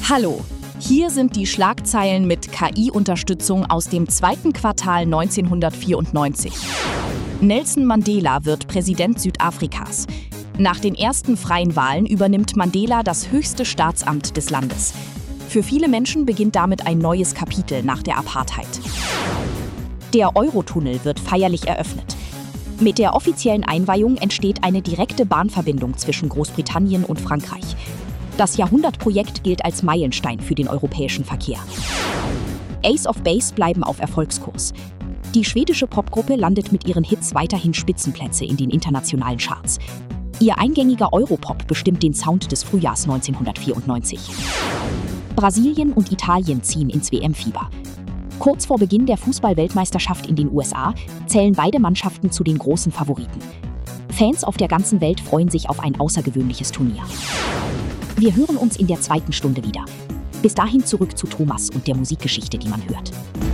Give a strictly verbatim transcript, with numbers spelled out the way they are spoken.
Hallo, hier sind die Schlagzeilen mit K I-Unterstützung aus dem zweiten Quartal neunzehnhundertvierundneunzig. Nelson Mandela wird Präsident Südafrikas. Nach den ersten freien Wahlen übernimmt Mandela das höchste Staatsamt des Landes. Für viele Menschen beginnt damit ein neues Kapitel nach der Apartheid. Der Eurotunnel wird feierlich eröffnet. Mit der offiziellen Einweihung entsteht eine direkte Bahnverbindung zwischen Großbritannien und Frankreich. Das Jahrhundertprojekt gilt als Meilenstein für den europäischen Verkehr. Ace of Base bleiben auf Erfolgskurs. Die schwedische Popgruppe landet mit ihren Hits weiterhin Spitzenplätze in den internationalen Charts. Ihr eingängiger Europop bestimmt den Sound des Frühjahrs neunzehnhundertvierundneunzig. Brasilien und Italien ziehen ins W M-Fieber. Kurz vor Beginn der Fußball-Weltmeisterschaft in den U S A zählen beide Mannschaften zu den großen Favoriten. Fans auf der ganzen Welt freuen sich auf ein außergewöhnliches Turnier. Wir hören uns in der zweiten Stunde wieder. Bis dahin zurück zu Thomas und der Musikgeschichte, die man hört.